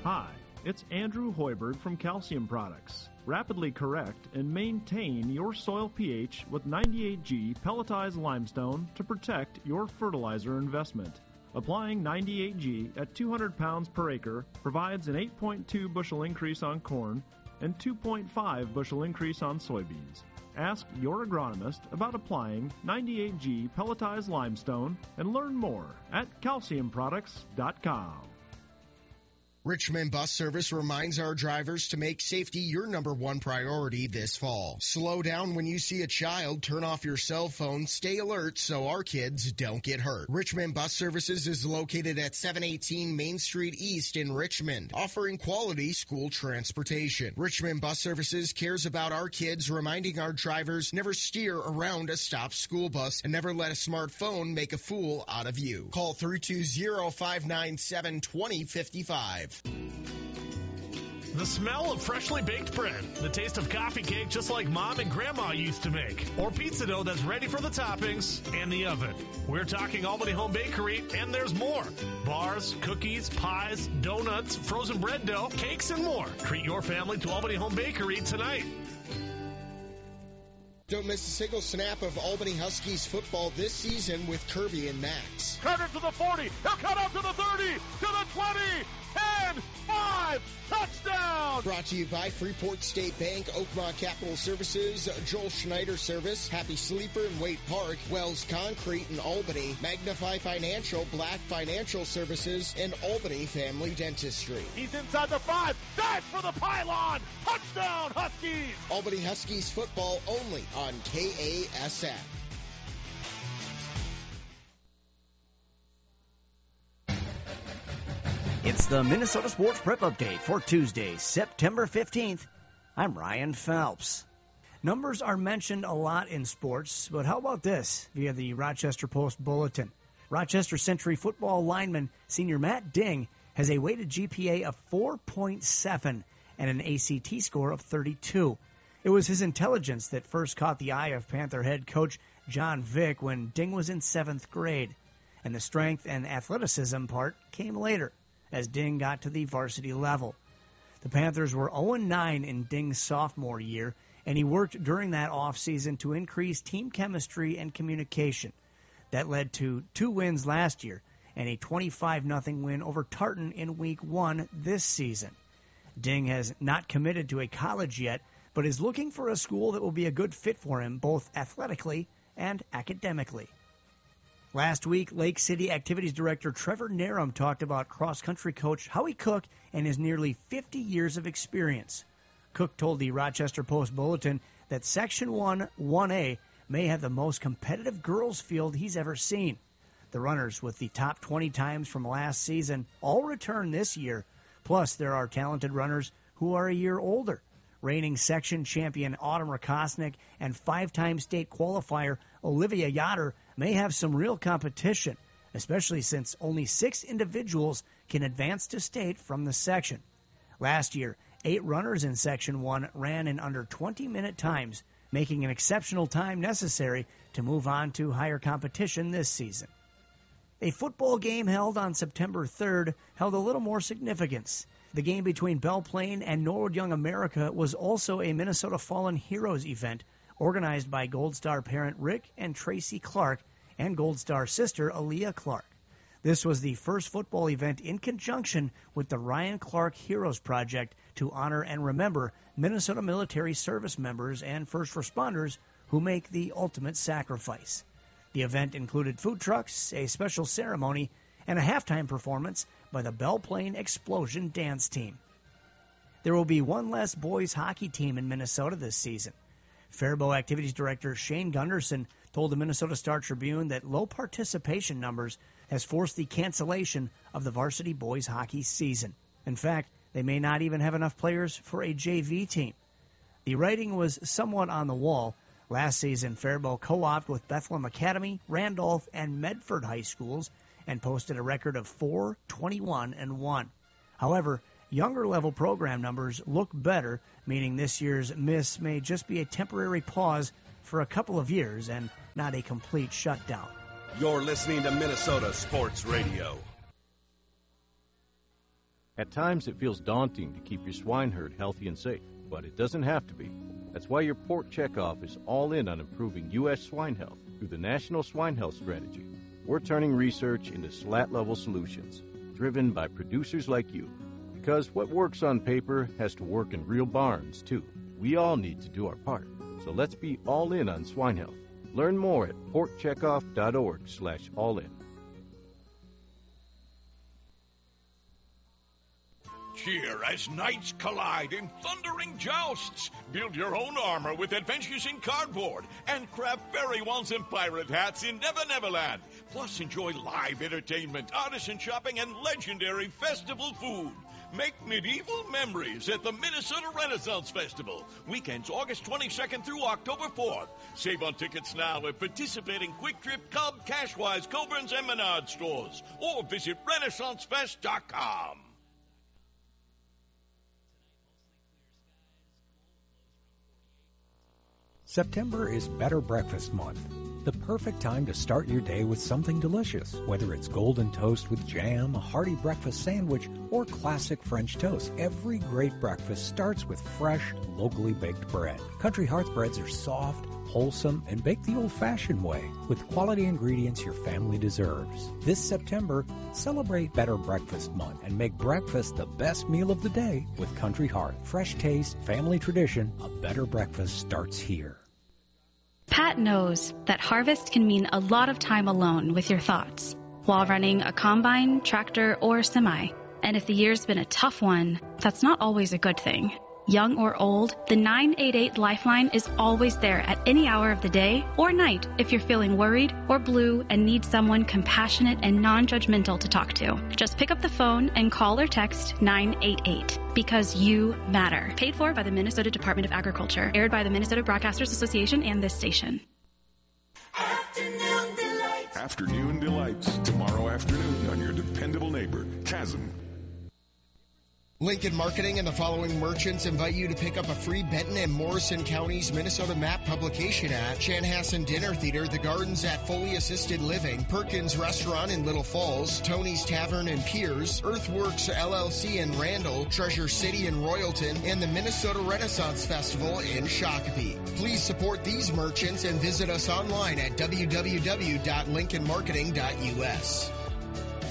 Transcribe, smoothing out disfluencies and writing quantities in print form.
Hi, it's Andrew Hoiberg from Calcium Products. Rapidly correct and maintain your soil pH with 98G pelletized limestone to protect your fertilizer investment. Applying 98G at 200 pounds per acre provides an 8.2 bushel increase on corn and 2.5 bushel increase on soybeans. Ask your agronomist about applying 98G pelletized limestone and learn more at calciumproducts.com. Richmond Bus Service reminds our drivers to make safety your number one priority this fall. Slow down when you see a child, turn off your cell phone, stay alert so our kids don't get hurt. Richmond Bus Services is located at 718 Main Street East in Richmond, offering quality school transportation. Richmond Bus Services cares about our kids, reminding our drivers never steer around a stopped school bus and never let a smartphone make a fool out of you. Call 320-597-2055. The smell of freshly baked bread, the taste of coffee cake just like Mom and Grandma used to make, or pizza dough that's ready for the toppings and the oven. We're talking Albany Home Bakery, and there's more. Bars, cookies, pies, donuts, frozen bread dough, cakes, and more. Treat your family to Albany Home Bakery tonight. Don't miss a single snap of Albany Huskies football this season with Kirby and Max. Carter to the 40. He'll cut out to the 30, to the 20, 10, 5, touchdown! Brought to you by Freeport State Bank, Oakmont Capital Services, Joel Schneider Service, Happy Sleeper in Waite Park, Wells Concrete in Albany, Magnify Financial, Black Financial Services, and Albany Family Dentistry. He's inside the 5. Dive for the pylon! Touchdown, Huskies! Albany Huskies football only on KASF. It's the Minnesota Sports Prep Update for Tuesday, September 15th. I'm Ryan Phelps. Numbers are mentioned a lot in sports, but how about this via the Rochester Post Bulletin? Rochester Century football lineman senior Matt Ding has a weighted GPA of 4.7 and an ACT score of 32. It was his intelligence that first caught the eye of Panther head coach John Vick when Ding was in 7th grade, and the strength and athleticism part came later as Ding got to the varsity level. The Panthers were 0-9 in Ding's sophomore year, and he worked during that offseason to increase team chemistry and communication. That led to 2 wins last year and a 25-0 win over Tartan in Week 1 this season. Ding has not committed to a college yet, but is looking for a school that will be a good fit for him both athletically and academically. Last week, Lake City Activities Director Trevor Narum talked about cross-country coach Howie Cook and his nearly 50 years of experience. Cook told the Rochester Post Bulletin that Section 1, 1A may have the most competitive girls field he's ever seen. The runners with the top 20 times from last season all return this year, plus there are talented runners who are a year older. Reigning section champion Autumn Rakosnik and 5-time state qualifier Olivia Yoder may have some real competition, especially since only 6 individuals can advance to state from the section. Last year, 8 runners in Section 1 ran in under 20-minute times, making an exceptional time necessary to move on to higher competition this season. A football game held on September 3rd held a little more significance. The game between Belle Plaine and Norwood Young America was also a Minnesota Fallen Heroes event organized by Gold Star parent Rick and Tracy Clark and Gold Star sister Aaliyah Clark. This was the first football event in conjunction with the Ryan Clark Heroes Project to honor and remember Minnesota military service members and first responders who make the ultimate sacrifice. The event included food trucks, a special ceremony, and a halftime performance by the Belle Plaine Explosion Dance Team. There will be one less boys hockey team in Minnesota this season. Faribault Activities Director Shane Gunderson told the Minnesota Star Tribune that low participation numbers has forced the cancellation of the varsity boys hockey season. In fact, they may not even have enough players for a JV team. The writing was somewhat on the wall. Last season, Faribault co-opted with Bethlehem Academy, Randolph, and Medford high schools and posted a record of 4-21-1. However, younger level program numbers look better, meaning this year's miss may just be a temporary pause for a couple of years and not a complete shutdown. You're listening to Minnesota Sports Radio. At times it feels daunting to keep your swine herd healthy and safe, but it doesn't have to be. That's why your Pork Checkoff is all in on improving U.S. swine health through the National Swine Health Strategy. We're turning research into SLAT-level solutions, driven by producers like you. Because what works on paper has to work in real barns, too. We all need to do our part. So let's be all in on swine health. Learn more at porkcheckoff.org/all-in. Cheer as knights collide in thundering jousts. Build your own armor with Adventures in Cardboard and craft fairy wands and pirate hats in Never Neverland. Plus, enjoy live entertainment, artisan shopping, and legendary festival food. Make medieval memories at the Minnesota Renaissance Festival. Weekends August 22nd through October 4th. Save on tickets now at participating Quick Trip, Cub, Cashwise, Coburn's, and Menard stores. Or visit RenaissanceFest.com. September is Better Breakfast Month. The perfect time to start your day with something delicious, whether it's golden toast with jam, a hearty breakfast sandwich, or classic French toast. Every great breakfast starts with fresh, locally baked bread. Country Hearth breads are soft, wholesome, and baked the old-fashioned way, with quality ingredients your family deserves. This September, celebrate Better Breakfast Month and make breakfast the best meal of the day with Country Hearth. Fresh taste, family tradition, a better breakfast starts here. Pat knows that harvest can mean a lot of time alone with your thoughts while running a combine, tractor, or semi. And if the year's been a tough one, that's not always a good thing. Young or old, the 988 Lifeline is always there at any hour of the day or night if you're feeling worried or blue and need someone compassionate and non-judgmental to talk to. Just pick up the phone and call or text 988 because you matter. Paid for by the Minnesota Department of Agriculture. Aired by the Minnesota Broadcasters Association and this station. Afternoon Delights. Afternoon Delights. Tomorrow afternoon on your dependable neighbor, Chasm. Lincoln Marketing and the following merchants invite you to pick up a free Benton and Morrison Counties Minnesota map publication at Chanhassen Dinner Theater, The Gardens at Foley Assisted Living, Perkins Restaurant in Little Falls, Tony's Tavern in Piers, Earthworks LLC in Randall, Treasure City in Royalton, and the Minnesota Renaissance Festival in Shakopee. Please support these merchants and visit us online at www.lincolnmarketing.us.